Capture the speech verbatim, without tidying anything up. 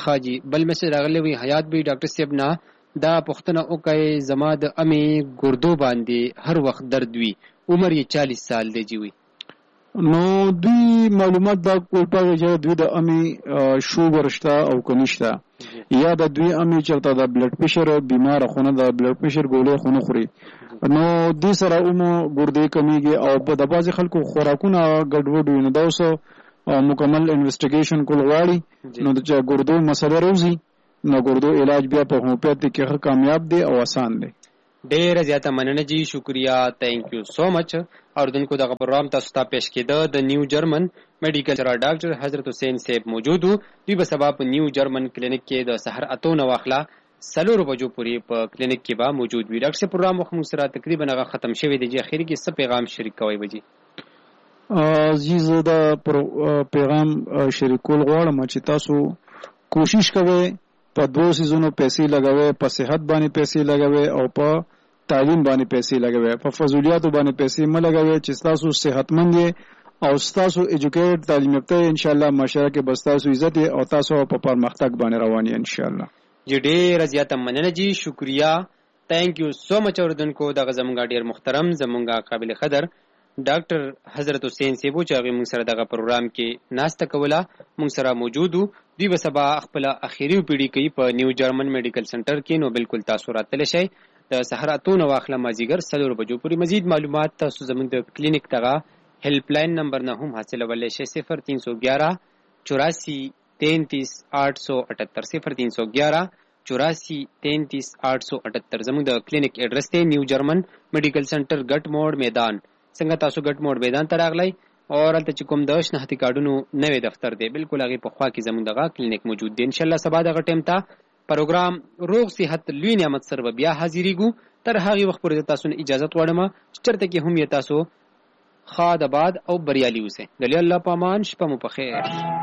خاجي بل میسج راغلی وي حیات بي ډاکټر صاحب نه دا پوښتنه وکړي زما د امې ګردو باندې هر وخت درد وي عمر یې چالیس سال دی جی وي نو دوی معلومات دا کول پاره چې دوی د امې شوګر شته او کنيشته یا د دوی امې چرته د بلډ پريشر بیمار خونه د بلډ پريشر ګولې خونه خوري نو دې سره اومو ګردې کمیږي او د بعض خلکو خوراکونه ګډوډ وي نو دا اوس مکمل انویسټیګیشن کول غواړي نو د ګردو مسله روزي نو ګردو علاج بیا په هومیوپیتھی کې ښه کامیاب دی او آسان دی. ډېر زیاته مننه جی شکریا تھینک یو سو مچ. اوردونکو دغه پروګرام تاسو ته پیش کېده د نیو جرمن میډیکل سره ډاکټر حضرت حسین صاحب موجود وو. دوی به سبا په نیو جرمن کلینیک کې د سحر اتو نه واخلا سلور بجو پورې په کلینیک کې به موجود وي. ډاکټر صاحب پروګرام مخ سره تقریبا هغه ختم شوی دی. جی اخر کې څه پیغام شریک کوي بجی؟ عزیز دا پیغام شریکول غواړم چې تاسو کوشش کوئ په دوه سيزونو پیسې لګوي، په صحت باندې پیسې لګوي او په تعلیم باندې پیسې لګوي. په فضولیاتو باندې پیسې مه لګوي چې تاسو صحتمند او تاسو ایجوکیټډ تعلیم یافته ان شاء الله معاشره کې بس تاسو عزت او تاسو په پرمختګ باندې روان یې ان شاء الله. جی ډېر زیاته مننه جی شکریا تھینک یو سو مچ. اوردونکو دغه زمونږ ډېر محترم زمونږ قابل قدر ډاکټر حضرت حسین صاحب چې هغه موږ سره دغه پروګرام کې ناسته کوله موږ سره موجود وو. دوی به سبا خپل اخیری پیډي کوي په نیو جرمن میډیکل سنټر کې. نو بالکل تاسو راتلی شئ د سحر اتو نه واخله مازیګر سلور بجو پورې. مزید معلومات تاسو زموږ د کلینیک دغه هیلپ لاین نمبر نه هم حاصلولی شئ صفر تین سو گیارہ چوراسی تینتیس آٹھ سو اٹھتر صفر تین سو گیارہ چوراسی تینتیس آٹھ سو اٹھتر. زموږ د کلینیک ایډرس دی نیو جرمن میډیکل سنټر ګټ موډ میدان. څنګه تاسو ګټ موډ میدان ته راغلی اور هلته چې کوم د شناختي کارډونو نوی دفتر دی بالکل هغې په خوا کې زموږ دغه کلینیک موجود دی. انشاءالله سبا دغه ټایم ته پروګرام روغ صحت لوی نعمت سره به بیا حاضرېږو. تر هغې وخت پورې تاسو نه اجازت غواړم چې چېرته کې هم یې تاسو ښاد آباد او بریالي اوسئ. د الله په امان. شپه مو په خیر.